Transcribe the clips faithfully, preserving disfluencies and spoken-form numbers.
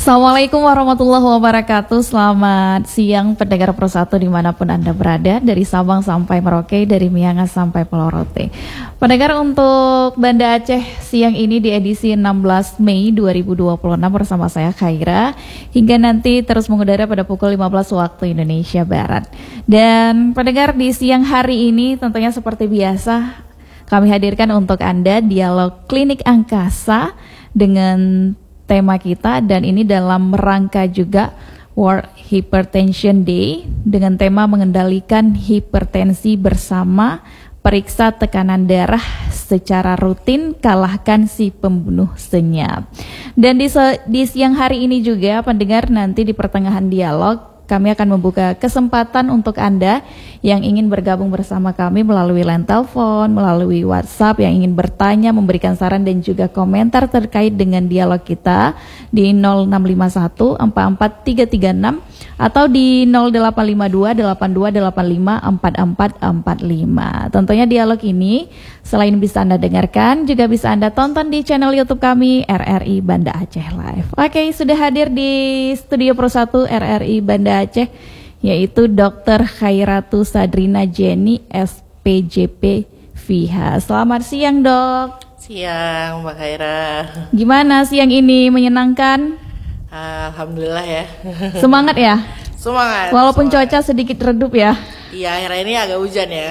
Assalamualaikum warahmatullahi wabarakatuh. Selamat siang pendengar Persatu dimanapun Anda berada, dari Sabang sampai Merauke, dari Miangas sampai Pulau Rote. Pendengar, untuk Banda Aceh siang ini di edisi enam belas Mei dua ribu dua puluh enam bersama saya Khaira, hingga nanti terus mengudara pada pukul lima belas waktu Indonesia Barat. Dan pendengar, di siang hari ini tentunya seperti biasa kami hadirkan untuk Anda dialog klinik angkasa dengan tema kita, dan ini dalam rangka juga World Hypertension Day dengan tema mengendalikan hipertensi bersama, periksa tekanan darah secara rutin, kalahkan si pembunuh senyap. Dan di, di siang hari ini juga pendengar, nanti di pertengahan dialog kami akan membuka kesempatan untuk Anda yang ingin bergabung bersama kami melalui line telepon, melalui WhatsApp, yang ingin bertanya, memberikan saran dan juga komentar terkait dengan dialog kita di nol enam lima satu empat empat tiga tiga enam atau di nol delapan lima dua delapan dua delapan lima empat empat empat lima. Tentunya dialog ini selain bisa Anda dengarkan, juga bisa Anda tonton di channel YouTube kami R R I Banda Aceh Live. Oke, sudah hadir di studio Persatu R R I Banda Aceh, yaitu dokter Khairatu Sadrina Jenny S P J P V H. Selamat siang, Dok. Siang, Mbak Khaira. Gimana siang ini, menyenangkan? Alhamdulillah ya. Semangat ya? Semangat. Walaupun semangat. Cuaca sedikit redup ya. Iya, akhirnya ini agak hujan ya.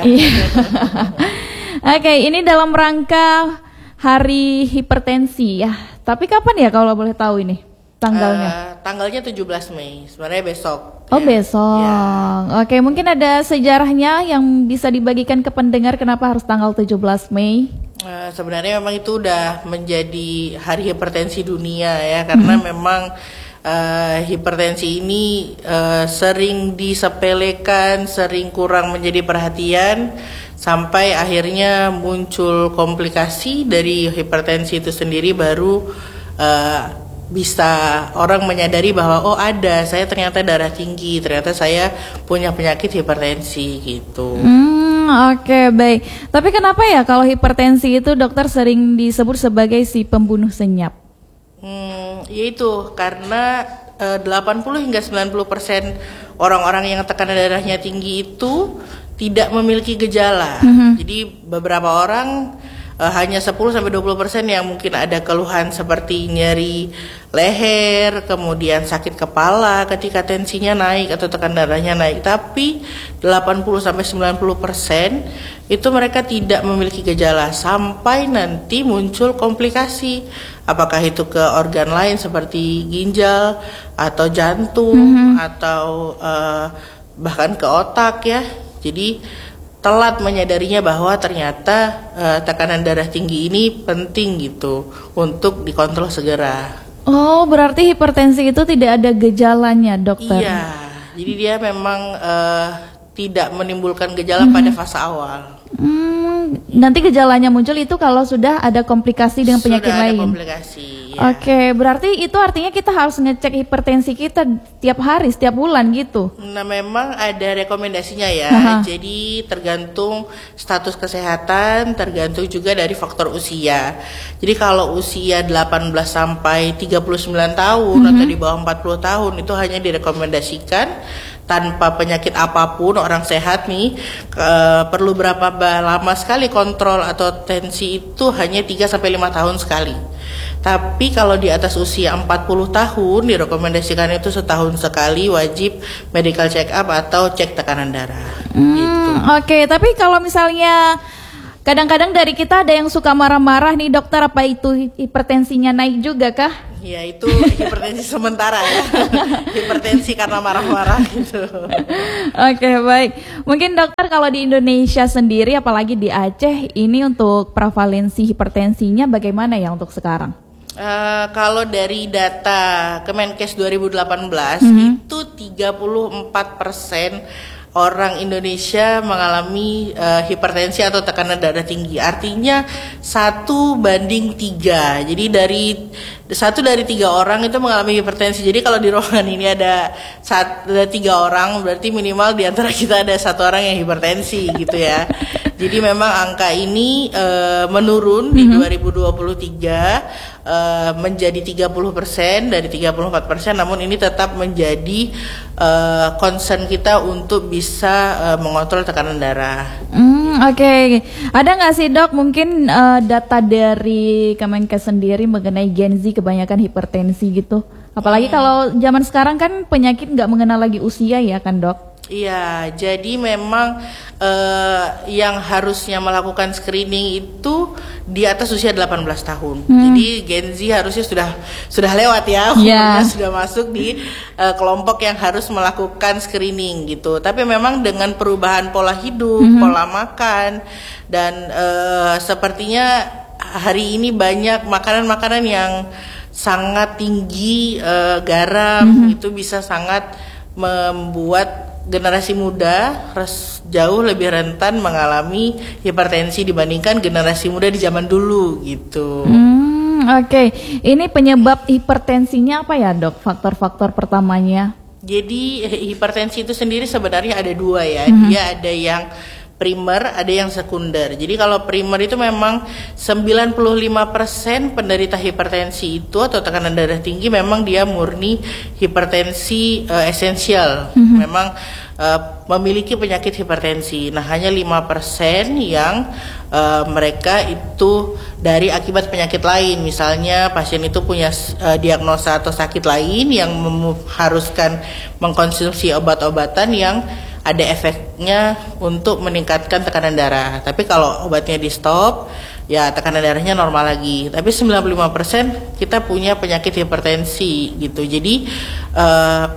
Oke, ini dalam rangka Hari Hipertensi ya. Tapi kapan ya kalau boleh tahu ini tanggalnya? Uh, tanggalnya tujuh belas Mei, sebenarnya besok. Oh ya. Besok ya. Oke, mungkin ada sejarahnya yang bisa dibagikan ke pendengar kenapa harus tanggal tujuh belas Mei? Uh, sebenarnya memang itu udah menjadi Hari Hipertensi Dunia ya, karena hmm. memang uh, hipertensi ini uh, sering disepelekan, sering kurang menjadi perhatian, sampai akhirnya muncul komplikasi dari hipertensi itu sendiri, baru uh, bisa orang menyadari bahwa oh ada, saya ternyata darah tinggi, ternyata saya punya penyakit hipertensi gitu. Hmm, oke, okay, baik. Tapi kenapa ya kalau hipertensi itu dokter sering disebut sebagai si pembunuh senyap? Hmm, yaitu karena uh, delapan puluh hingga sembilan puluh persen orang-orang yang tekanan darahnya tinggi itu tidak memiliki gejala. Mm-hmm. Jadi beberapa orang uh, hanya sepuluh sampai dua puluh persen yang mungkin ada keluhan seperti nyeri leher, kemudian sakit kepala ketika tensinya naik atau tekanan darahnya naik. Tapi delapan puluh sampai sembilan puluh persen itu mereka tidak memiliki gejala sampai nanti muncul komplikasi. Apakah itu ke organ lain seperti ginjal atau jantung, mm-hmm. atau uh, bahkan ke otak ya. Jadi telat menyadarinya bahwa ternyata uh, tekanan darah tinggi ini penting gitu untuk dikontrol segera. Oh, berarti hipertensi itu tidak ada gejalanya, dokter? Iya, jadi dia memang uh, tidak menimbulkan gejala hmm. pada fase awal. Hmm, nanti gejalanya muncul itu kalau sudah ada komplikasi dengan sudah penyakit ada lain. Komplikasi. Ya. Oke, berarti itu artinya kita harus ngecek hipertensi kita tiap hari, setiap bulan gitu. Nah, memang ada rekomendasinya ya. Aha. Jadi tergantung status kesehatan, tergantung juga dari faktor usia. Jadi kalau usia delapan belas sampai tiga puluh sembilan tahun, mm-hmm. atau di bawah empat puluh tahun, itu hanya direkomendasikan tanpa penyakit apapun, orang sehat nih, ke, perlu berapa lama sekali kontrol atau tensi itu hanya tiga sampai lima tahun sekali. Tapi kalau di atas usia empat puluh tahun, direkomendasikan itu setahun sekali wajib medical check up atau cek tekanan darah. Hmm, gitu. Oke, okay. Tapi kalau misalnya kadang-kadang dari kita ada yang suka marah-marah nih dokter, apa itu hipertensinya naik juga kah? Ya, itu hipertensi sementara ya. Hipertensi karena marah-marah gitu. Oke, okay, baik. Mungkin dokter kalau di Indonesia sendiri, apalagi di Aceh, ini untuk prevalensi hipertensinya bagaimana ya untuk sekarang? Uh, kalau dari data Kemenkes dua ribu delapan belas, mm-hmm. itu tiga puluh empat persen orang Indonesia mengalami uh, hipertensi atau tekanan darah tinggi. Artinya satu banding tiga. Jadi dari satu dari tiga orang itu mengalami hipertensi. Jadi kalau di ruangan ini ada, sat, ada tiga orang, berarti minimal di antara kita ada satu orang yang hipertensi gitu ya. Jadi memang angka ini uh, menurun mm-hmm. di dua ribu dua puluh tiga uh, menjadi tiga puluh persen dari tiga puluh empat persen, namun ini tetap menjadi uh, concern kita untuk bisa uh, mengontrol tekanan darah. Hmm, Oke, okay. Ada nggak sih dok mungkin uh, data dari Kemenkes sendiri mengenai Gen Z kebanyakan hipertensi gitu? Apalagi hmm. kalau zaman sekarang kan penyakit nggak mengenal lagi usia ya kan dok? Iya, jadi memang uh, yang harusnya melakukan screening itu di atas usia delapan belas tahun. Hmm. Jadi Gen Z harusnya sudah sudah lewat ya, yeah. sudah masuk di uh, kelompok yang harus melakukan screening gitu. Tapi memang dengan perubahan pola hidup, hmm. pola makan, dan uh, sepertinya hari ini banyak makanan-makanan yang sangat tinggi uh, garam, hmm. itu bisa sangat membuat generasi muda res, jauh lebih rentan mengalami hipertensi dibandingkan generasi muda di zaman dulu gitu. Hmm, Oke, okay. Ini penyebab hipertensinya apa ya dok? Faktor-faktor pertamanya? Jadi hipertensi itu sendiri sebenarnya ada dua ya. Mm-hmm. Dia ada yang primer, ada yang sekunder. Jadi kalau primer itu memang sembilan puluh lima persen penderita hipertensi itu atau tekanan darah tinggi memang dia murni hipertensi uh, esensial. Mm-hmm. Memang uh, memiliki penyakit hipertensi. Nah, hanya lima persen yang uh, mereka itu dari akibat penyakit lain. Misalnya pasien itu punya uh, diagnosa atau sakit lain yang mengharuskan mengkonsumsi obat-obatan yang ada efeknya untuk meningkatkan tekanan darah. Tapi kalau obatnya di stop, ya tekanan darahnya normal lagi. Tapi sembilan puluh lima persen kita punya penyakit hipertensi gitu. Jadi uh,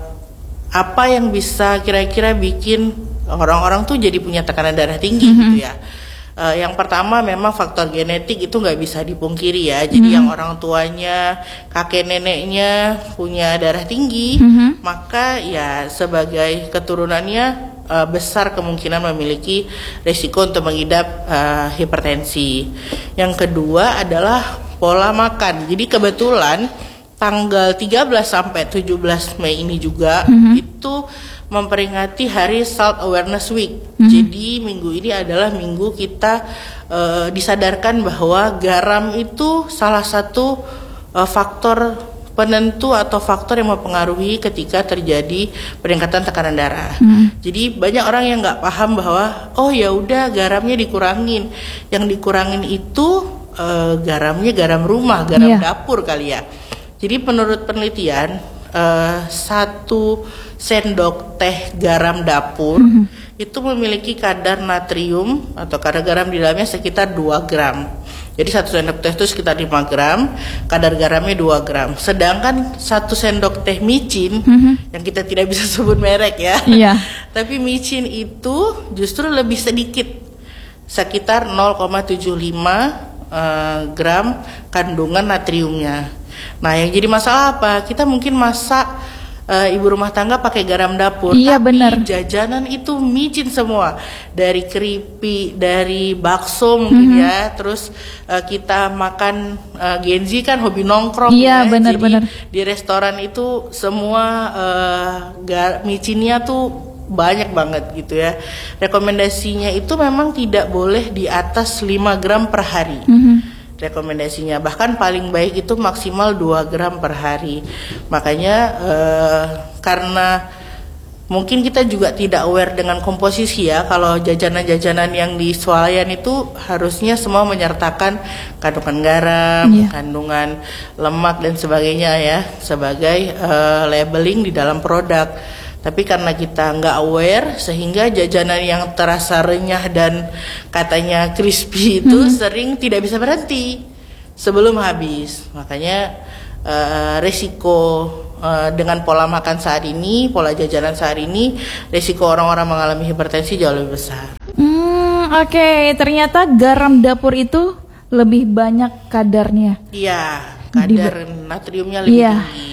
apa yang bisa kira-kira bikin orang-orang tuh jadi punya tekanan darah tinggi mm-hmm. gitu ya? Uh, yang pertama memang faktor genetik itu nggak bisa dipungkiri ya. Jadi mm-hmm. yang orang tuanya, kakek neneknya punya darah tinggi, mm-hmm. maka ya sebagai keturunannya uh, besar kemungkinan memiliki risiko untuk mengidap uh, hipertensi. Yang kedua adalah pola makan. Jadi kebetulan tanggal tiga belas sampai tujuh belas Mei ini juga mm-hmm. itu memperingati Hari Salt Awareness Week. Mm-hmm. Jadi minggu ini adalah minggu kita uh, disadarkan bahwa garam itu salah satu uh, faktor penentu atau faktor yang mempengaruhi ketika terjadi peningkatan tekanan darah. Mm-hmm. Jadi banyak orang yang nggak paham bahwa oh ya udah garamnya dikurangin. Yang dikurangin itu uh, garamnya garam rumah, garam yeah. dapur kali ya. Jadi menurut penelitian uh, satu sendok teh garam dapur mm-hmm. itu memiliki kadar natrium atau kadar garam di dalamnya sekitar dua gram. Jadi satu sendok teh itu sekitar lima gram, kadar garamnya dua gram. Sedangkan satu sendok teh micin mm-hmm. yang kita tidak bisa sebut merek ya. Yeah. Tapi micin itu justru lebih sedikit, sekitar nol koma tujuh lima uh, gram kandungan natriumnya. Nah, yang jadi masalah apa? Kita mungkin masak Uh, ibu rumah tangga pakai garam dapur, iya, tapi bener. jajanan itu micin semua, dari keripik, dari bakso mungkin mm-hmm. ya, terus uh, kita makan uh, Gen Z kan hobi nongkrong iya, ya, bener, jadi bener. di restoran itu semua uh, gar- micinnya tuh banyak banget gitu ya. Rekomendasinya itu memang tidak boleh di atas lima gram per hari. Mm-hmm. Rekomendasinya bahkan paling baik itu maksimal dua gram per hari. Makanya eh, karena mungkin kita juga tidak aware dengan komposisi ya, kalau jajanan-jajanan yang di swalayan itu harusnya semua menyertakan kandungan garam, yeah. kandungan lemak dan sebagainya ya, sebagai eh, labeling di dalam produk. Tapi karena kita nggak aware, sehingga jajanan yang terasa renyah dan katanya crispy itu hmm. sering tidak bisa berhenti sebelum habis. Makanya uh, resiko uh, dengan pola makan saat ini, pola jajanan saat ini, resiko orang-orang mengalami hipertensi jauh lebih besar. Hmm, Oke, okay. Ternyata garam dapur itu lebih banyak kadarnya. Iya, kadar Di... natriumnya lebih iya. tinggi.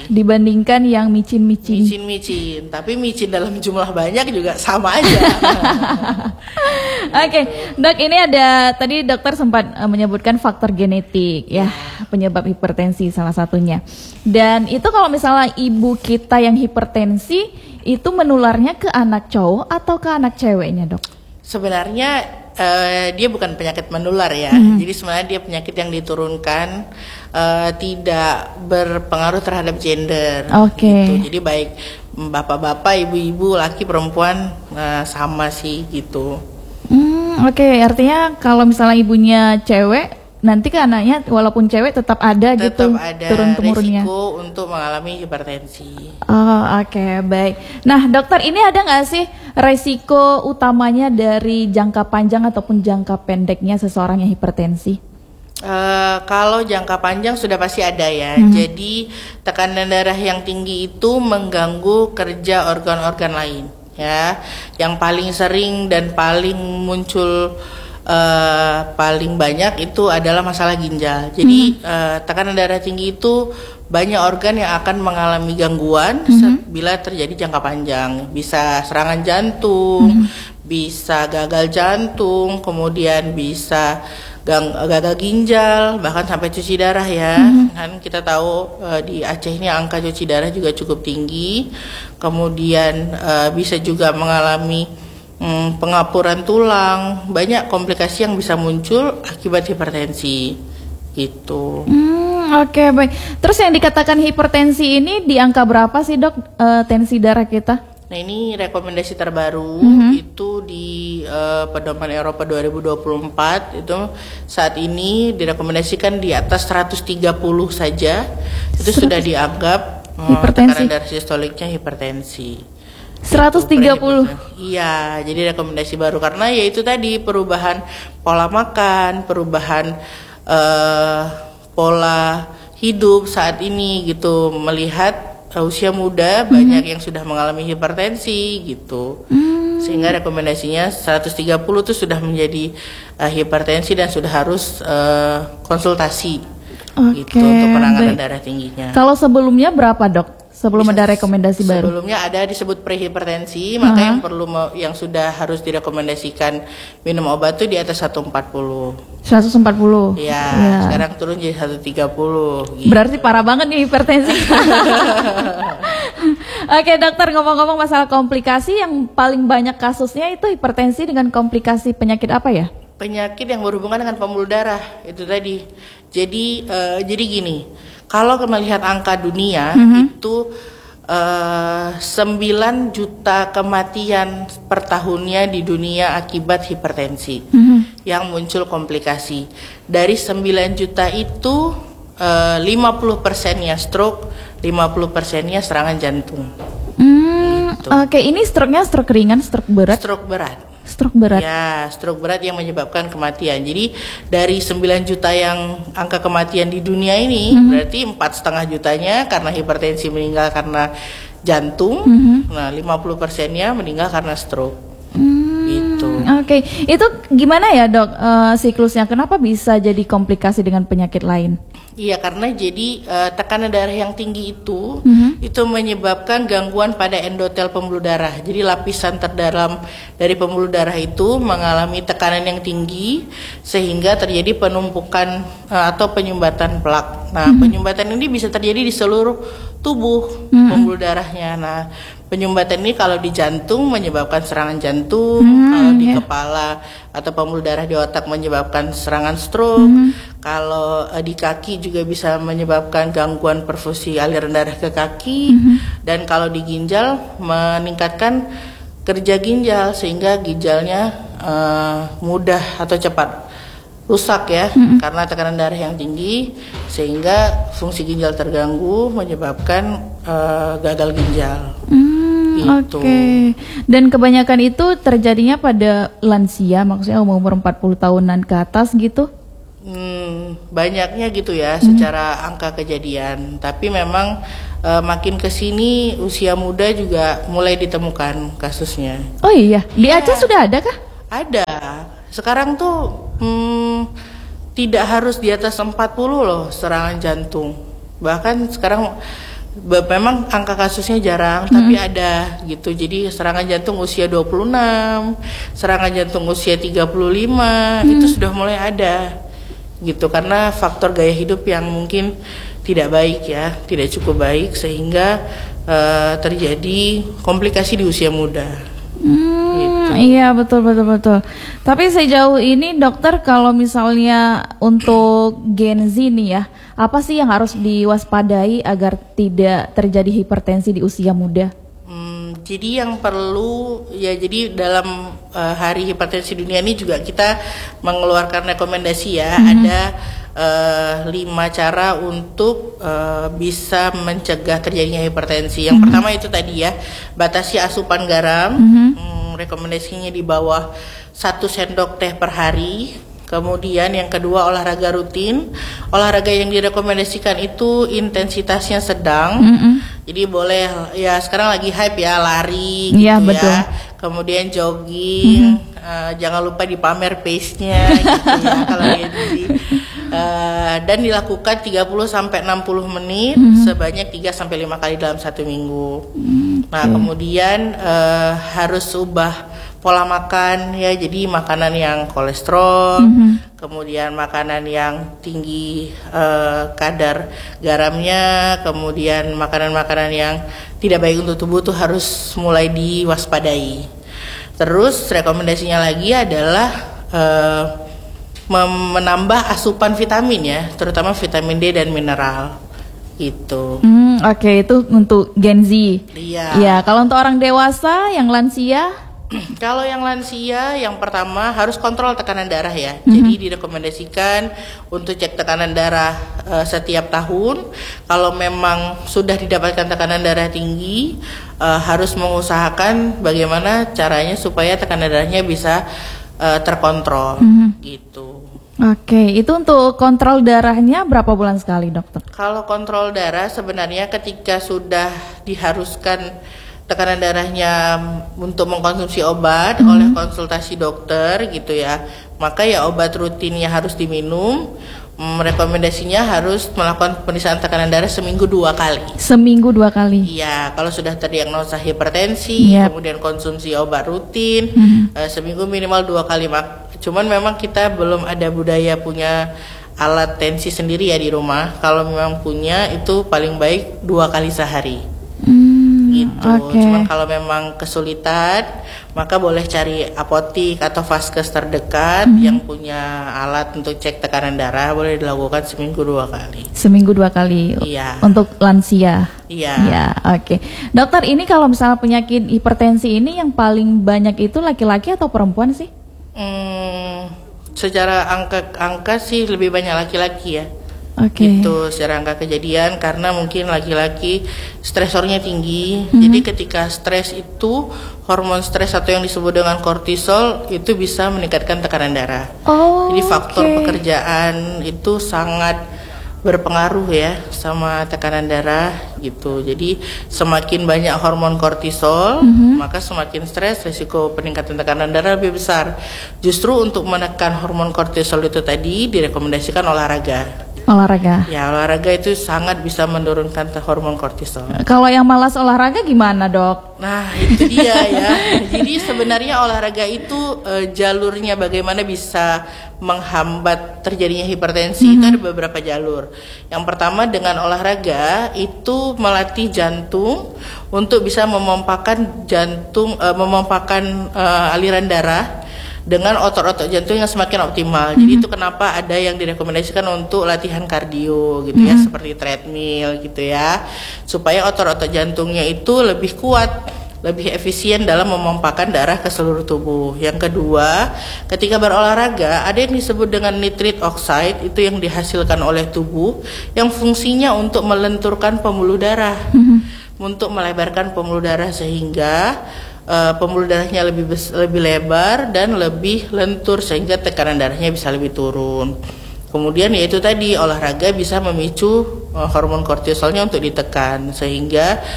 dibandingkan yang micin-micin. Micin-micin, tapi micin dalam jumlah banyak juga sama aja. Oke, okay. Dok, ini ada tadi dokter sempat uh, menyebutkan faktor genetik ya, penyebab hipertensi salah satunya. Dan itu kalau misalnya ibu kita yang hipertensi itu menularnya ke anak cowok atau ke anak ceweknya, Dok? Sebenarnya Uh, dia bukan penyakit menular ya, hmm. jadi sebenarnya dia penyakit yang diturunkan, uh, tidak berpengaruh terhadap gender. Oke. Okay. Gitu. Jadi baik bapak-bapak, ibu-ibu, laki, perempuan uh, sama sih gitu. Hmm, Oke, okay. Artinya kalau misalnya ibunya cewek, nanti ke anaknya walaupun cewek tetap ada tetap gitu ada turun-temurunnya. Resiko untuk mengalami hipertensi. Oh oke okay, baik. Nah dokter, ini ada nggak sih resiko utamanya dari jangka panjang ataupun jangka pendeknya seseorang yang hipertensi? Uh, kalau jangka panjang sudah pasti ada ya. Hmm. Jadi tekanan darah yang tinggi itu mengganggu kerja organ-organ lain ya. Yang paling sering dan paling muncul Uh, paling banyak itu adalah masalah ginjal. Jadi mm-hmm. uh, tekanan darah tinggi itu banyak organ yang akan mengalami gangguan mm-hmm. bila terjadi jangka panjang. Bisa serangan jantung, mm-hmm. bisa gagal jantung, kemudian bisa gang, gagal ginjal, bahkan sampai cuci darah ya. Mm-hmm. Kan kita tahu uh, di Aceh ini angka cuci darah juga cukup tinggi. Kemudian uh, bisa juga mengalami Hmm, pengapuran tulang, banyak komplikasi yang bisa muncul akibat hipertensi gitu. Hmm, Oke okay, baik. Terus yang dikatakan hipertensi ini di angka berapa sih dok, uh, tensi darah kita? Nah ini rekomendasi terbaru mm-hmm. itu di uh, pedoman Eropa dua ribu dua puluh empat itu saat ini direkomendasikan di atas seratus tiga puluh saja itu seratus sudah dianggap uh, tekanan darah sistoliknya hipertensi. seratus tiga puluh. Iya, jadi rekomendasi baru karena yaitu tadi perubahan pola makan, perubahan uh, pola hidup saat ini gitu, melihat uh, usia muda mm-hmm. banyak yang sudah mengalami hipertensi gitu. Mm. Sehingga rekomendasinya seratus tiga puluh itu sudah menjadi uh, hipertensi dan sudah harus uh, konsultasi okay, gitu untuk penanganan baik. Darah tingginya. Kalau sebelumnya berapa, Dok? Sebelum Bisa, ada rekomendasi sebelumnya baru. Sebelumnya ada disebut prehipertensi, uh-huh. maka yang perlu yang sudah harus direkomendasikan minum obat itu di atas seratus empat puluh. seratus empat puluh. Ya, ya. Sekarang turun jadi seratus tiga puluh gitu. Berarti parah banget nih hipertensi. Oke, dokter, ngomong-ngomong masalah komplikasi, yang paling banyak kasusnya itu hipertensi dengan komplikasi penyakit apa ya? Penyakit yang berhubungan dengan pembuluh darah itu tadi. Jadi uh, jadi gini. Kalau melihat angka dunia mm-hmm. itu uh, sembilan juta kematian per tahunnya di dunia akibat hipertensi mm-hmm. yang muncul komplikasi. Dari sembilan juta itu uh, lima puluh persennya stroke, lima puluh persennya serangan jantung. Mm, gitu. Oke, okay. Ini stroke-nya stroke ringan, stroke berat? Stroke berat. Stroke berat. Ya, stroke berat yang menyebabkan kematian. Jadi dari sembilan juta yang angka kematian di dunia ini, mm-hmm. berarti empat setengah jutanya karena hipertensi meninggal karena jantung. Mm-hmm. Nah, lima puluh persennya meninggal karena stroke. Mm, gitu. Oke, okay. Itu gimana ya dok uh, siklusnya? Kenapa bisa jadi komplikasi dengan penyakit lain? Iya, karena jadi uh, tekanan darah yang tinggi itu mm-hmm. itu menyebabkan gangguan pada endotel pembuluh darah. Jadi lapisan terdalam dari pembuluh darah itu mengalami tekanan yang tinggi sehingga terjadi penumpukan uh, atau penyumbatan plak. Nah, mm-hmm. penyumbatan ini bisa terjadi di seluruh tubuh mm-hmm. pembuluh darahnya. Nah, penyumbatan ini kalau di jantung menyebabkan serangan jantung, hmm, kalau di yeah. kepala atau pembuluh darah di otak menyebabkan serangan stroke, hmm. kalau uh, di kaki juga bisa menyebabkan gangguan perfusi aliran darah ke kaki, hmm. dan kalau di ginjal meningkatkan kerja ginjal sehingga ginjalnya uh, mudah atau cepat rusak ya, hmm. karena tekanan darah yang tinggi sehingga fungsi ginjal terganggu menyebabkan uh, gagal ginjal. Hmm. Gitu. Oke, okay. Dan kebanyakan itu terjadinya pada lansia, maksudnya umur empat puluh tahunan ke atas gitu? Hmm, banyaknya gitu ya, hmm. secara angka kejadian. Tapi memang e, makin kesini usia muda juga mulai ditemukan kasusnya. Oh iya, di ya. Aceh sudah ada kah? Ada. Sekarang tuh hmm, tidak harus di atas empat puluh loh serangan jantung. Bahkan sekarang Memang angka kasusnya jarang, hmm. tapi ada gitu. Jadi serangan jantung usia dua puluh enam, serangan jantung usia tiga puluh lima, hmm. itu sudah mulai ada gitu, karena faktor gaya hidup yang mungkin tidak baik ya, tidak cukup baik sehingga uh, terjadi komplikasi di usia muda. Hmm, gitu. Iya betul betul betul. Tapi sejauh ini dokter, kalau misalnya untuk Gen Z nih ya, apa sih yang harus diwaspadai agar tidak terjadi hipertensi di usia muda? Hmm, jadi yang perlu ya, jadi dalam uh, Hari Hipertensi Dunia ini juga kita mengeluarkan rekomendasi ya, mm-hmm. ada uh, lima cara untuk uh, bisa mencegah terjadinya hipertensi. Yang mm-hmm. pertama itu tadi ya, batasi asupan garam. Mm-hmm. Hmm, rekomendasinya di bawah satu sendok teh per hari. Kemudian yang kedua, olahraga rutin. Olahraga yang direkomendasikan itu intensitasnya sedang. Mm-hmm. Jadi boleh ya, sekarang lagi hype ya, lari gitu ya, betul. Ya. Kemudian jogging. Mm-hmm. uh, jangan lupa dipamer pace-nya gitu ya kalau jadi. Uh, dan dilakukan tiga puluh sampai enam puluh menit mm-hmm. sebanyak tiga sampai lima kali dalam satu minggu. Mm-hmm. Nah, kemudian uh, harus ubah pola makan ya, jadi makanan yang kolesterol, mm-hmm. kemudian makanan yang tinggi uh, kadar garamnya, kemudian makanan-makanan yang tidak baik untuk tubuh tuh harus mulai diwaspadai. Terus rekomendasinya lagi adalah uh, menambah asupan vitamin ya, terutama vitamin D dan mineral gitu. Hmm, Oke, okay. Itu untuk Gen Z. Iya. Ya, kalau untuk orang dewasa yang lansia. Kalau yang lansia, yang pertama harus kontrol tekanan darah ya. Mm-hmm. Jadi direkomendasikan untuk cek tekanan darah uh, setiap tahun. Kalau memang sudah didapatkan tekanan darah tinggi, uh, harus mengusahakan bagaimana caranya supaya tekanan darahnya bisa uh, terkontrol. Mm-hmm. Gitu. Oke, itu untuk kontrol darahnya berapa bulan sekali, dokter? Kalau kontrol darah sebenarnya ketika sudah diharuskan tekanan darahnya untuk mengkonsumsi obat hmm. oleh konsultasi dokter gitu ya, maka ya obat rutinnya harus diminum. Hmm, rekomendasinya harus melakukan pemeriksaan tekanan darah seminggu dua kali. Seminggu dua kali. Iya, kalau sudah terdiagnosa hipertensi, yep. kemudian konsumsi obat rutin hmm. uh, seminggu minimal dua kali. Mak- Cuman memang kita belum ada budaya punya alat tensi sendiri ya di rumah. Kalau memang punya, itu paling baik dua kali sehari. Hmm. Gitu. Okay. Cuman kalau memang kesulitan, maka boleh cari apotik atau vaskes terdekat mm-hmm. yang punya alat untuk cek tekanan darah. Boleh dilakukan seminggu dua kali. Seminggu dua kali. Iya. Untuk lansia. Iya. Ya, oke. Okay. Dokter, ini kalau misalnya penyakit hipertensi ini yang paling banyak itu laki-laki atau perempuan sih? Hmm, secara angka-angka sih lebih banyak laki-laki ya. Oke. Okay. Itu secara angka kejadian, karena mungkin laki-laki stresornya tinggi. Mm-hmm. Jadi ketika stres itu, hormon stres atau yang disebut dengan kortisol itu bisa meningkatkan tekanan darah. Oh, jadi faktor okay. pekerjaan itu sangat berpengaruh ya sama tekanan darah gitu. Jadi semakin banyak hormon kortisol, mm-hmm. maka semakin stres, risiko peningkatan tekanan darah lebih besar. Justru untuk menekan hormon kortisol itu tadi direkomendasikan olahraga. Olahraga. Ya, olahraga itu sangat bisa menurunkan hormon kortisol. Kalau yang malas olahraga gimana, Dok? Nah, itu dia ya. Jadi sebenarnya olahraga itu uh, jalurnya bagaimana bisa menghambat terjadinya hipertensi, mm-hmm. itu ada beberapa jalur. Yang pertama, dengan olahraga itu melatih jantung untuk bisa memompakan jantung uh, memompakan uh, aliran darah dengan otot-otot jantung yang semakin optimal. Mm-hmm. Jadi itu kenapa ada yang direkomendasikan untuk latihan kardio gitu ya, mm-hmm. seperti treadmill gitu ya, supaya otot-otot jantungnya itu lebih kuat, lebih efisien dalam memompakan darah ke seluruh tubuh. Yang kedua, ketika berolahraga ada yang disebut dengan nitric oxide, itu yang dihasilkan oleh tubuh yang fungsinya untuk melenturkan pembuluh darah, mm-hmm. untuk melebarkan pembuluh darah sehingga Uh, pembuluh darahnya lebih bes- lebih lebar dan lebih lentur sehingga tekanan darahnya bisa lebih turun. Kemudian yaitu tadi olahraga bisa memicu uh, hormon kortisolnya untuk ditekan sehingga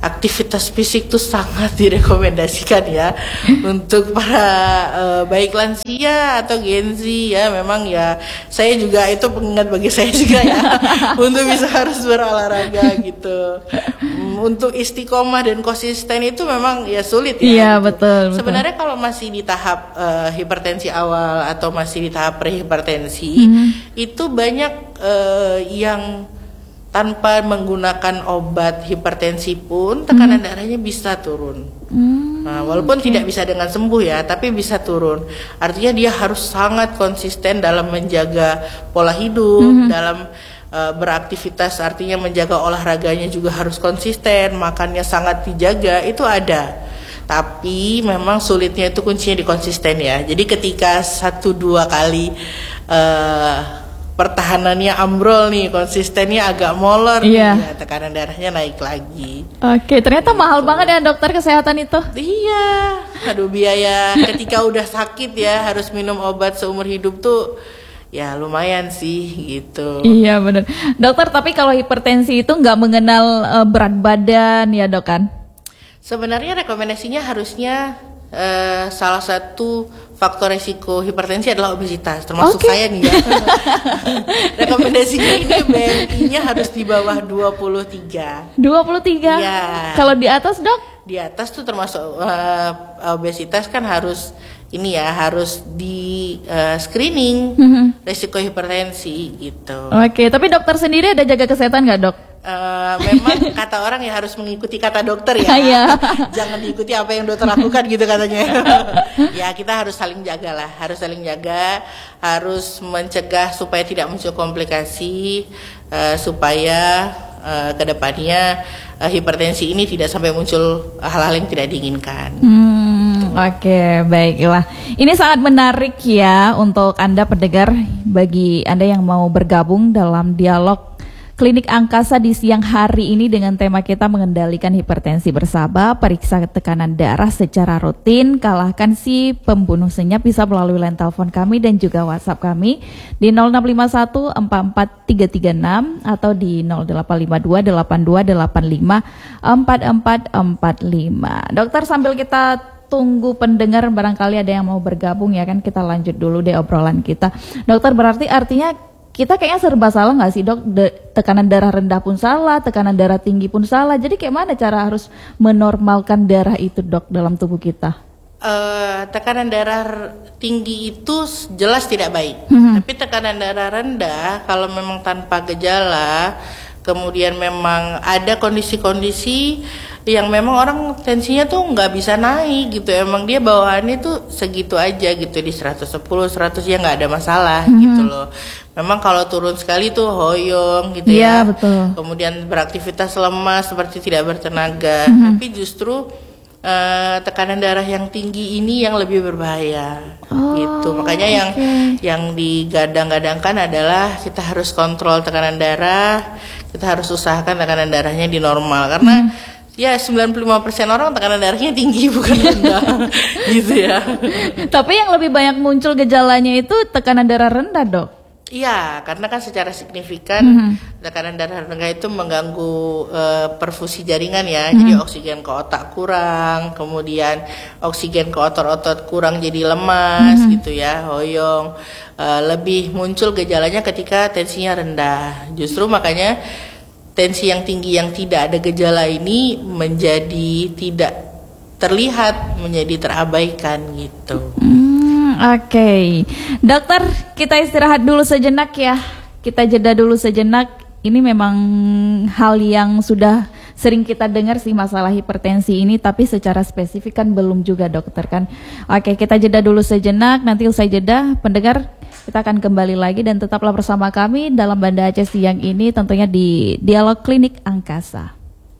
aktivitas fisik tuh sangat direkomendasikan ya untuk para uh, baik lansia atau Gen Z ya. Memang ya saya juga itu pengingat bagi saya juga ya untuk bisa harus berolahraga gitu. Untuk istiqomah dan konsisten itu memang ya sulit ya. Iya gitu. betul, betul. Sebenarnya kalau masih di tahap uh, hipertensi awal atau masih di tahap prehipertensi mm-hmm. itu banyak uh, yang tanpa menggunakan obat hipertensi pun tekanan hmm. darahnya bisa turun. Hmm, nah, walaupun okay. tidak bisa dengan sembuh ya, tapi bisa turun. Artinya dia harus sangat konsisten dalam menjaga pola hidup, hmm. dalam uh, beraktivitas, artinya menjaga olahraganya juga harus konsisten, makannya sangat dijaga, itu ada. Tapi memang sulitnya itu kuncinya di konsisten ya. Jadi ketika satu dua kali uh, pertahanannya ambrol nih, konsistennya agak molor iya. nih, ya, tekanan darahnya naik lagi. Oke, ternyata gitu. Mahal banget ya dokter kesehatan itu. Iya, aduh biaya ketika udah sakit ya harus minum obat seumur hidup tuh ya lumayan sih gitu. Iya benar. Dokter, tapi kalau hipertensi itu nggak mengenal uh, berat badan ya dok kan? Sebenarnya rekomendasinya harusnya Uh, salah satu faktor resiko hipertensi adalah obesitas, termasuk okay. saya nih ya. Rekomendasinya ini B M I-nya harus di bawah dua puluh tiga. dua puluh tiga? Ya. Kalau di atas dok? Di atas tuh termasuk uh, obesitas kan harus ini ya, harus di uh, screening mm-hmm. resiko hipertensi gitu. Oke, okay, tapi dokter sendiri ada jaga kesehatan nggak dok? Uh, memang kata orang ya harus mengikuti kata dokter ya. Iya. Jangan diikuti apa yang dokter lakukan gitu katanya. Ya kita harus saling jaga lah, harus saling jaga, harus mencegah supaya tidak muncul komplikasi, uh, supaya uh, kedepannya uh, hipertensi ini tidak sampai muncul hal-hal yang tidak diinginkan. Hmm, Oke, okay, baiklah. Ini sangat menarik ya untuk Anda pendengar, bagi Anda yang mau bergabung dalam dialog Klinik Angkasa di siang hari ini dengan tema kita mengendalikan hipertensi bersama, periksa tekanan darah secara rutin, kalahkan si pembunuh senyap, bisa melalui line telepon kami dan juga WhatsApp kami di nol enam lima satu empat empat tiga tiga enam atau di nol delapan lima dua delapan dua delapan lima empat empat empat lima. Dokter, sambil kita tunggu pendengar barangkali ada yang mau bergabung ya kan, kita lanjut dulu deh obrolan kita. Dokter, berarti artinya kita kayaknya serba salah nggak sih dok? De- tekanan darah rendah pun salah, tekanan darah tinggi pun salah. Jadi kayak mana cara harus menormalkan darah itu dok dalam tubuh kita? Uh, tekanan darah tinggi itu jelas tidak baik. Hmm. Tapi tekanan darah rendah kalau memang tanpa gejala, kemudian memang ada kondisi-kondisi yang memang orang tensinya tuh nggak bisa naik gitu, emang dia bawaannya tuh segitu aja gitu, di seratus sepuluh, seratus ya nggak ada masalah hmm. gitu loh. Memang kalau turun sekali tuh hoyong gitu ya, ya, betul. Kemudian beraktivitas lemas seperti tidak bertenaga, hmm. tapi justru uh, tekanan darah yang tinggi ini yang lebih berbahaya oh, gitu. Makanya okay. yang yang digadang-gadangkan adalah kita harus kontrol tekanan darah, kita harus usahakan tekanan darahnya di normal, karena hmm. ya sembilan puluh lima persen orang tekanan darahnya tinggi bukan rendah gitu ya. Tapi yang lebih banyak muncul gejalanya itu tekanan darah rendah dok? Iya, karena kan secara signifikan mm-hmm. tekanan darah rendah itu mengganggu uh, perfusi jaringan ya. Mm-hmm. Jadi oksigen ke otak kurang, kemudian oksigen ke otot-otot kurang jadi lemas mm-hmm. gitu ya, hoyong. Uh, lebih muncul gejalanya ketika tensinya rendah. Justru makanya tensi yang tinggi yang tidak ada gejala ini menjadi tidak terlihat, menjadi terabaikan gitu. Hmm, Oke, okay. Dokter, kita istirahat dulu sejenak ya. Kita jeda dulu sejenak. Ini memang hal yang sudah sering kita dengar sih, masalah hipertensi ini, tapi secara spesifik kan belum juga dokter kan. Oke, kita jeda dulu sejenak. Nanti usai jeda, pendengar, kita akan kembali lagi dan tetaplah bersama kami dalam Banda Aceh siang ini, tentunya di Dialog Klinik Angkasa.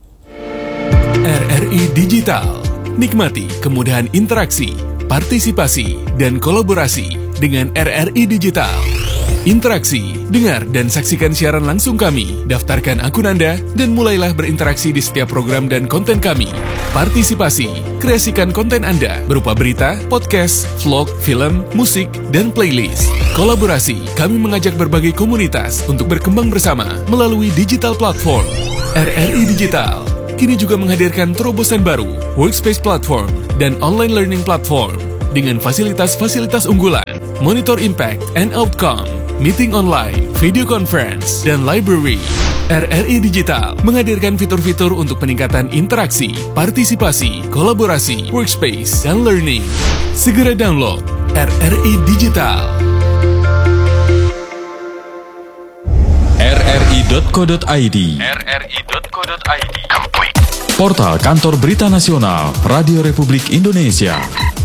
R R I Digital, nikmati kemudahan interaksi, partisipasi, dan kolaborasi dengan R R I Digital. Interaksi, dengar dan saksikan siaran langsung kami, daftarkan akun Anda, dan mulailah berinteraksi di setiap program dan konten kami. Partisipasi, kreasikan konten Anda berupa berita, podcast, vlog, film, musik, dan playlist. Kolaborasi, kami mengajak berbagai komunitas untuk berkembang bersama melalui digital platform. R R I Digital, kini juga menghadirkan terobosan baru, Workspace Platform dan Online Learning Platform dengan fasilitas-fasilitas unggulan, Monitor Impact and Outcome, Meeting Online, Video Conference, dan Library. R R I Digital menghadirkan fitur-fitur untuk peningkatan interaksi, partisipasi, kolaborasi, workspace, dan learning. Segera download R R I Digital. R R I dot co dot I D R R I dot co dot I D Portal Kantor Berita Nasional Radio Republik Indonesia.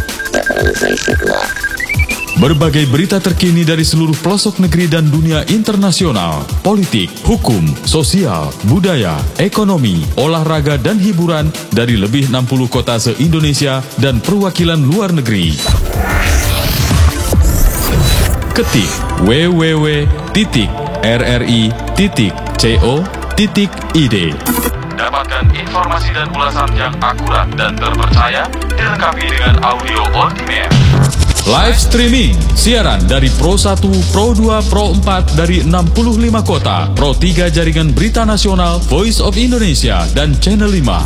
Berbagai berita terkini dari seluruh pelosok negeri dan dunia internasional, politik, hukum, sosial, budaya, ekonomi, olahraga, dan hiburan dari lebih enam puluh kota se-Indonesia dan perwakilan luar negeri. Ketik w w w titik r r i titik co titik i d. Dapatkan informasi dan ulasan yang akurat dan terpercaya, dilengkapi dengan audio on demand. Live streaming, siaran dari Pro satu, Pro dua, Pro empat dari enam puluh lima kota, Pro tiga Jaringan Berita Nasional, Voice of Indonesia, dan Channel lima.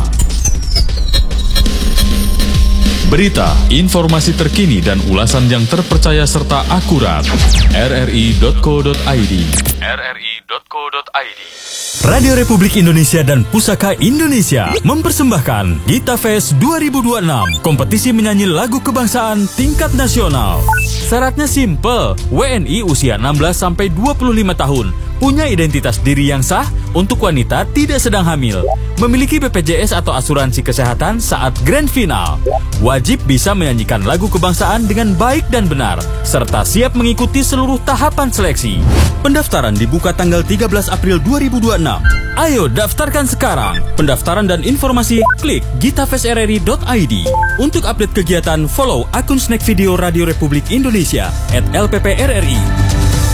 Berita, informasi terkini dan ulasan yang terpercaya serta akurat. R R I dot co dot I D R R I dot co dot I D Radio Republik Indonesia dan Pusaka Indonesia mempersembahkan Gita Fest dua ribu dua puluh enam, kompetisi menyanyi lagu kebangsaan tingkat nasional. Syaratnya simple, W N I usia enam belas sampai dua puluh lima tahun, punya identitas diri yang sah, untuk wanita tidak sedang hamil, memiliki B P J S atau asuransi kesehatan saat grand final, wajib bisa menyanyikan lagu kebangsaan dengan baik dan benar, serta siap mengikuti seluruh tahapan seleksi. Pendaftaran dibuka tanggal tiga belas April dua ribu dua puluh enam. Ayo daftarkan sekarang. Pendaftaran dan informasi klik gitafest r r i dot i d. Untuk update kegiatan, follow akun Snack Video Radio Republik Indonesia at L P P R R I.